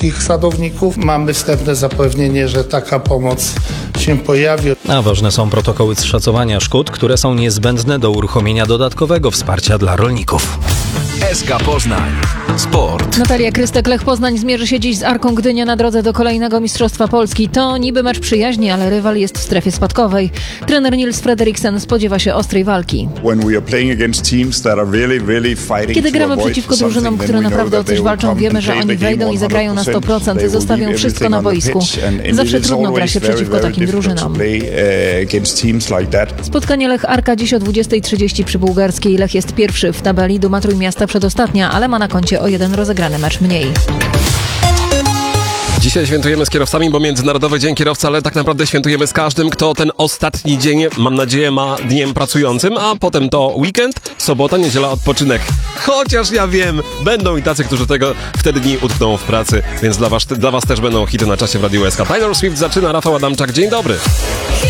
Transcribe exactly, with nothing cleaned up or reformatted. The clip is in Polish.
polskich sadowników. Mamy wstępne zapewnienie, że taka pomoc się pojawi. A ważne są protokoły szacowania szkód, które są niezbędne do uruchomienia dodatkowego wsparcia dla rolników. S K Poznań. Sport. Natalia Krystek, Lech Poznań zmierzy się dziś z Arką Gdynia na drodze do kolejnego Mistrzostwa Polski. To niby mecz przyjaźni, ale rywal jest w strefie spadkowej. Trener Nils Frederiksen spodziewa się ostrej walki. Kiedy gramy przeciwko drużynom, które naprawdę o coś walczą, wiemy, że oni wejdą i zagrają na sto procent i zostawią wszystko na boisku. Zawsze trudno gra się przeciwko takim drużynom. Spotkanie Lech-Arka dziś o dwudziestej trzydzieści przy Bułgarskiej. Lech jest pierwszy w tabeli, Duma Trójmiasta przedostatnia, ale ma na koncie o jeden rozegrany mecz mniej. Dzisiaj świętujemy z kierowcami, bo Międzynarodowy Dzień Kierowcy, ale tak naprawdę świętujemy z każdym, kto ten ostatni dzień, mam nadzieję, ma dniem pracującym, a potem to weekend, sobota, niedziela, odpoczynek. Chociaż ja wiem, będą i tacy, którzy tego wtedy dni utkną w pracy, więc dla was, dla was też będą hity na czasie w Radiu S K. Taylor Swift zaczyna, Rafał Adamczak, dzień dobry.